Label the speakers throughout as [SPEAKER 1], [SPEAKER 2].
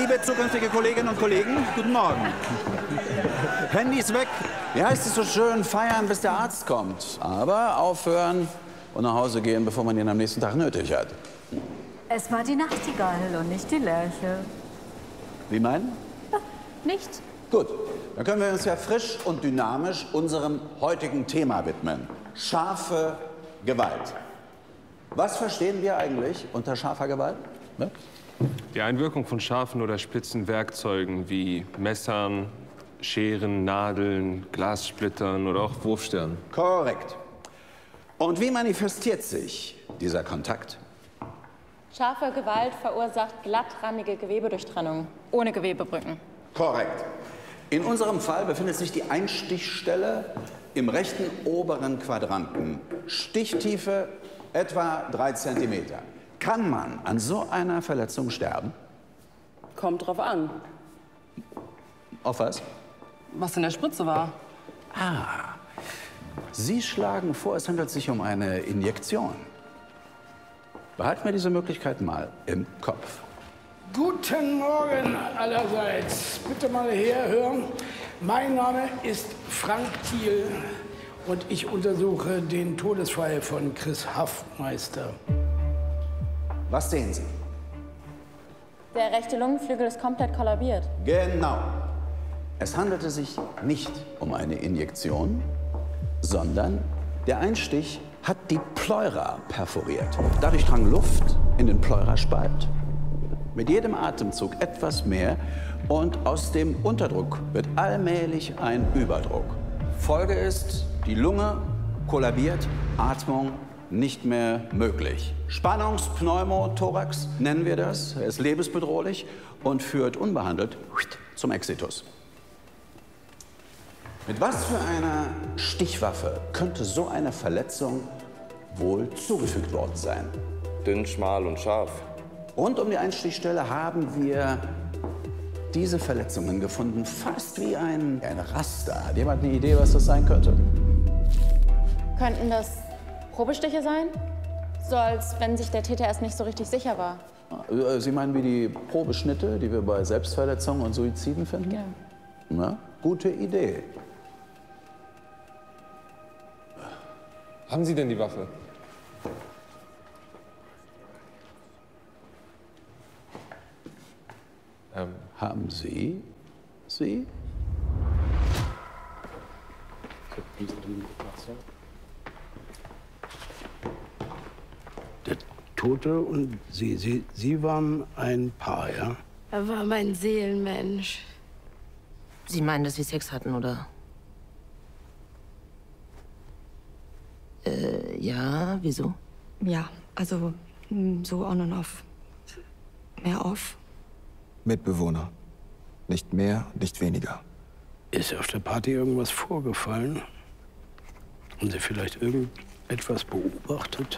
[SPEAKER 1] Liebe zukünftige Kolleginnen und Kollegen, guten Morgen. Handys weg. Wie heißt es so schön? Feiern, bis der Arzt kommt. Aber aufhören und nach Hause gehen, bevor man ihn am nächsten Tag nötig hat.
[SPEAKER 2] Es war die Nachtigall und nicht die Lerche.
[SPEAKER 1] Wie meinen?
[SPEAKER 2] Nicht?
[SPEAKER 1] Gut, dann können wir uns ja frisch und dynamisch unserem heutigen Thema widmen. Scharfe Gewalt. Was verstehen wir eigentlich unter scharfer Gewalt? Ne?
[SPEAKER 3] Die Einwirkung von scharfen oder spitzen Werkzeugen wie Messern, Scheren, Nadeln, Glassplittern oder auch Wurfsternen.
[SPEAKER 1] Korrekt. Und wie manifestiert sich dieser Kontakt?
[SPEAKER 4] Scharfe Gewalt verursacht glattrandige Gewebedurchtrennung, ohne Gewebebrücken.
[SPEAKER 1] Korrekt. In unserem Fall befindet sich die Einstichstelle im rechten oberen Quadranten. Stichtiefe etwa 3 Zentimeter. Kann man an so einer Verletzung sterben?
[SPEAKER 5] Kommt drauf an,
[SPEAKER 1] Auf was?
[SPEAKER 5] was in der Spritze war.
[SPEAKER 1] Sie schlagen vor, es handelt sich um eine Injektion. Behalten wir diese Möglichkeit mal im Kopf.
[SPEAKER 6] Guten Morgen allerseits. Bitte mal herhören. Mein Name ist Frank Thiel und ich untersuche den Todesfall von Chris Haffmeister.
[SPEAKER 1] Was sehen Sie?
[SPEAKER 4] Der rechte Lungenflügel ist komplett kollabiert.
[SPEAKER 1] Genau. Es handelte sich nicht um eine Injektion, sondern der Einstich hat die Pleura perforiert. Dadurch drang Luft in den Pleuraspalt. Mit jedem Atemzug etwas mehr und aus dem Unterdruck wird allmählich ein Überdruck. Folge ist, die Lunge kollabiert, Atmung nicht mehr möglich. Spannungspneumothorax nennen wir das. Er ist lebensbedrohlich und führt unbehandelt zum Exitus. Mit was für einer Stichwaffe könnte so eine Verletzung wohl zugefügt worden sein?
[SPEAKER 7] Dünn, schmal und scharf.
[SPEAKER 1] Rund um die Einstichstelle haben wir diese Verletzungen gefunden, fast wie ein Raster. Hat jemand eine Idee, was das sein könnte?
[SPEAKER 4] Könnten das Probestiche sein? So als wenn sich der Täter erst nicht so richtig sicher war.
[SPEAKER 1] Sie meinen wie die Probeschnitte, die wir bei Selbstverletzungen und Suiziden finden?
[SPEAKER 4] Ja.
[SPEAKER 1] Na, gute Idee.
[SPEAKER 3] Haben Sie denn die Waffe?
[SPEAKER 1] Haben Sie sie?
[SPEAKER 6] Der Tote und Sie waren ein Paar, ja?
[SPEAKER 8] Er war mein Seelenmensch.
[SPEAKER 9] Sie meinen, dass wir Sex hatten, oder? Ja, wieso?
[SPEAKER 8] Ja, also so on und off. Mehr off.
[SPEAKER 10] Mitbewohner. Nicht mehr, nicht weniger.
[SPEAKER 6] Ist auf der Party irgendwas vorgefallen? Haben Sie vielleicht irgendetwas beobachtet?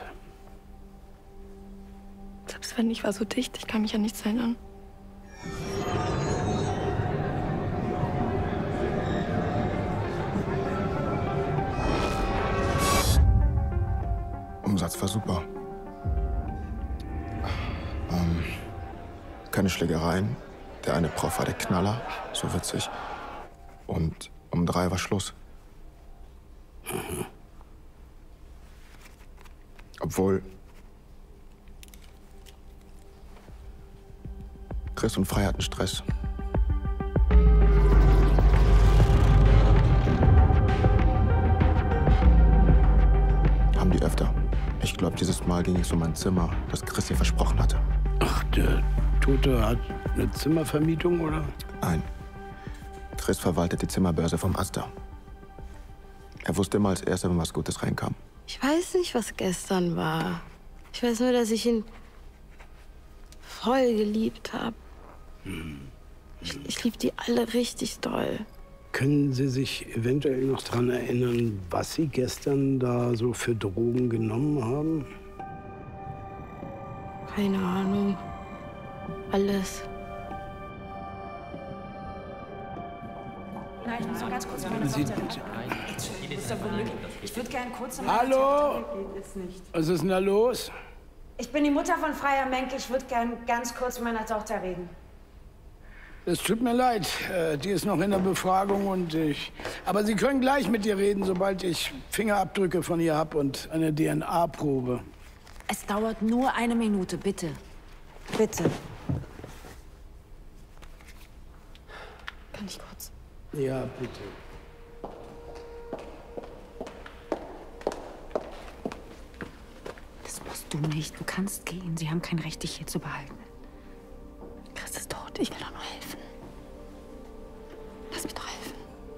[SPEAKER 8] Selbst wenn ich war so dicht, ich kann mich an nichts erinnern.
[SPEAKER 10] Umsatz war super. Keine Schlägereien. Der eine Prof war der Knaller, so witzig. Und um 3 war Schluss. Obwohl Chris und Frei hatten Stress. Haben die öfter. Ich glaube, dieses Mal ging es um ein Zimmer, das Chris ihr versprochen hatte.
[SPEAKER 6] Ach, der Tote hat eine Zimmervermietung, oder?
[SPEAKER 10] Nein. Chris verwaltet die Zimmerbörse vom Asta. Er wusste immer als Erster, wenn was Gutes reinkam.
[SPEAKER 8] Ich weiß nicht, was gestern war. Ich weiß nur, dass ich ihn voll geliebt habe. Ich liebe die alle richtig doll.
[SPEAKER 6] Können Sie sich eventuell noch daran erinnern, was Sie gestern da so für Drogen genommen haben?
[SPEAKER 8] Keine Ahnung. Alles.
[SPEAKER 11] Nein, ich muss noch ganz kurz meine Tochter reden. Ich würde gerne kurz...
[SPEAKER 6] Hallo? Was ist denn da los?
[SPEAKER 11] Ich bin die Mutter von Freier Menke. Ich würde gern ganz kurz mit meiner Tochter reden.
[SPEAKER 6] Es tut mir leid, die ist noch in der Befragung aber Sie können gleich mit ihr reden, sobald ich Fingerabdrücke von ihr habe und eine DNA-Probe.
[SPEAKER 11] Es dauert nur 1 Minute, bitte. Bitte.
[SPEAKER 4] Kann ich kurz?
[SPEAKER 6] Ja, bitte.
[SPEAKER 11] Das musst du nicht. Du kannst gehen. Sie haben kein Recht, dich hier zu behalten. Chris ist tot. Ich will doch nur helfen. Lass mich doch helfen.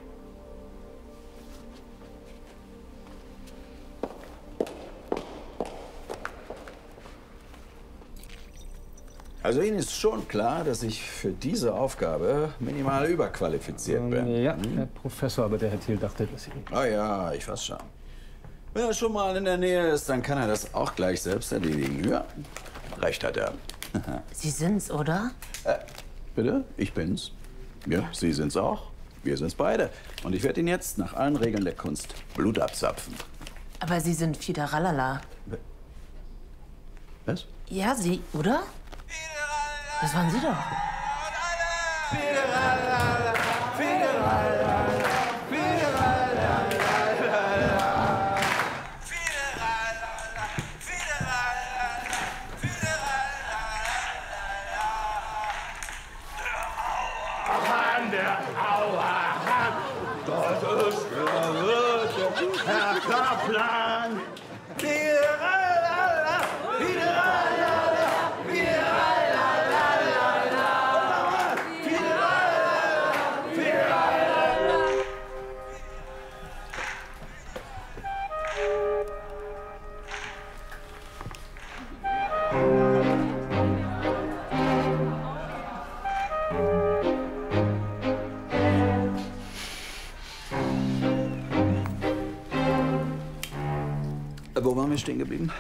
[SPEAKER 1] Also Ihnen ist schon klar, dass ich für diese Aufgabe minimal überqualifiziert bin.
[SPEAKER 12] Ja, Herr Professor, aber der Herr Thiel dachte, dass Sie...
[SPEAKER 1] Oh ja, ich weiß schon. Wenn er schon mal in der Nähe ist, dann kann er das auch gleich selbst erledigen. Ja, recht hat er.
[SPEAKER 9] Sie sind's, oder?
[SPEAKER 1] Bitte? Ich bin's. Ja, Sie sind's auch. Wir sind's beide. Und ich werde Ihnen jetzt nach allen Regeln der Kunst Blut abzapfen.
[SPEAKER 9] Aber Sie sind Fideralala.
[SPEAKER 1] Was?
[SPEAKER 9] Ja, Sie, oder? Das waren Sie doch.
[SPEAKER 13] Das ist Herr Kaplan.
[SPEAKER 1] Wo waren wir stehen geblieben?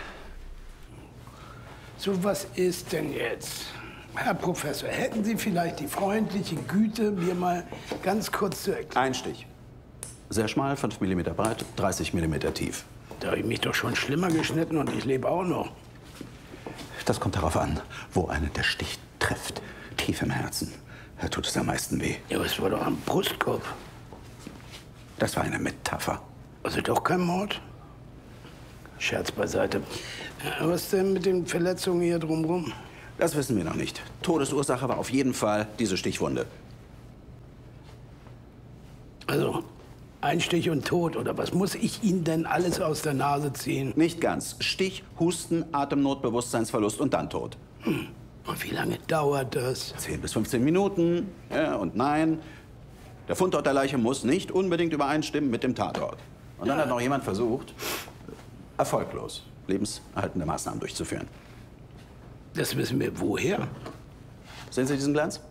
[SPEAKER 6] So, was ist denn jetzt? Herr Professor, hätten Sie vielleicht die freundliche Güte, mir mal ganz kurz zu erklären?
[SPEAKER 1] Ein Stich. Sehr schmal, 5 mm breit, 30 mm tief.
[SPEAKER 6] Da habe ich mich doch schon schlimmer geschnitten und ich lebe auch noch.
[SPEAKER 1] Das kommt darauf an, wo einen der Stich trifft. Tief im Herzen. Da tut es am meisten weh.
[SPEAKER 6] Ja, aber es war doch am Brustkorb.
[SPEAKER 1] Das war eine Metapher.
[SPEAKER 6] Also doch kein Mord? Scherz beiseite. Was denn mit den Verletzungen hier drumherum?
[SPEAKER 1] Das wissen wir noch nicht. Todesursache war auf jeden Fall diese Stichwunde.
[SPEAKER 6] Also, Einstich und Tod, oder was muss ich Ihnen denn alles aus der Nase ziehen?
[SPEAKER 1] Nicht ganz. Stich, Husten, Atemnot, Bewusstseinsverlust und dann Tod.
[SPEAKER 6] Und wie lange dauert das?
[SPEAKER 1] 10 bis 15 Minuten. Ja, und nein, der Fundort der Leiche muss nicht unbedingt übereinstimmen mit dem Tatort. Und dann hat noch jemand versucht, erfolglos lebenserhaltende Maßnahmen durchzuführen.
[SPEAKER 6] Das wissen wir woher?
[SPEAKER 1] Sehen Sie diesen Glanz?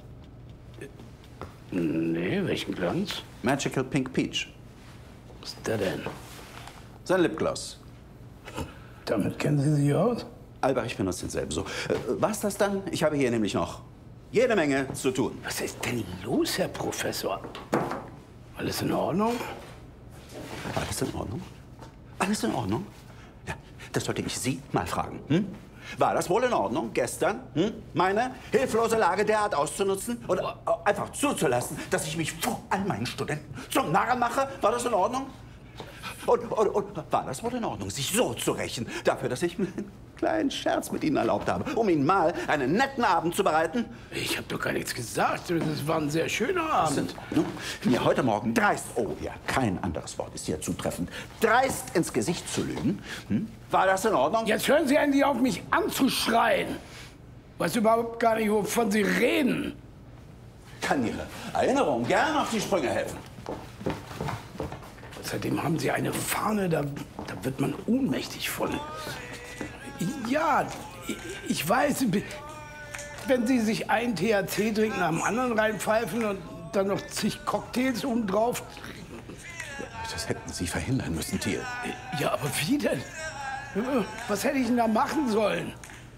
[SPEAKER 6] Nee, welchen Glanz?
[SPEAKER 1] Magical Pink Peach.
[SPEAKER 6] Was ist der denn?
[SPEAKER 1] Sein Lipgloss.
[SPEAKER 6] Damit kennen Sie sich aus?
[SPEAKER 1] Albach, ich benutze denselben so. Was das dann? Ich habe hier nämlich noch jede Menge zu tun.
[SPEAKER 6] Was ist denn los, Herr Professor? Alles in Ordnung?
[SPEAKER 1] Alles in Ordnung? Alles in Ordnung? Ja, das sollte ich Sie mal fragen. Hm? War das wohl in Ordnung, gestern meine hilflose Lage derart auszunutzen und einfach zuzulassen, dass ich mich vor all meinen Studenten zum Narren mache? War das in Ordnung? Und war das wohl in Ordnung, sich so zu rächen, dafür, dass ich mir einen kleinen Scherz mit Ihnen erlaubt habe, um Ihnen mal einen netten Abend zu bereiten?
[SPEAKER 6] Ich habe doch gar nichts gesagt. Das war ein sehr schöner Abend.
[SPEAKER 1] Mir heute Morgen dreist, oh ja, kein anderes Wort ist hier zutreffend, dreist ins Gesicht zu lügen. War das in Ordnung?
[SPEAKER 6] Jetzt hören Sie endlich auf, mich anzuschreien. Weiß überhaupt gar nicht, wovon Sie reden.
[SPEAKER 1] Kann Ihre Erinnerung gerne auf die Sprünge helfen.
[SPEAKER 6] Außerdem haben Sie eine Fahne, da wird man ohnmächtig von. Ja, ich weiß, wenn Sie sich einen THC-Drink nach dem anderen reinpfeifen und dann noch zig Cocktails obendrauf.
[SPEAKER 1] Das hätten Sie verhindern müssen, Thiel.
[SPEAKER 6] Ja, aber wie denn? Was hätte ich denn da machen sollen?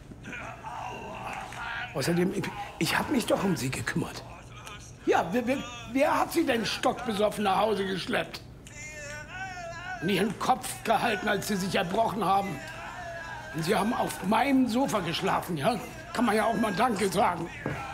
[SPEAKER 6] Außerdem, ich habe mich doch um Sie gekümmert. Ja, wer hat Sie denn stockbesoffen nach Hause geschleppt? Und Ihren Kopf gehalten, als Sie sich erbrochen haben. Und Sie haben auf meinem Sofa geschlafen, ja? Kann man ja auch mal Danke sagen.